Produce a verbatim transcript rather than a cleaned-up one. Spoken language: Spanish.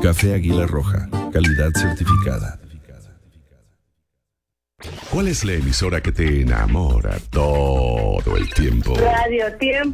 Café Águila Roja, calidad certificada. ¿Cuál es la emisora que te enamora todo el tiempo? Radio Tiempo.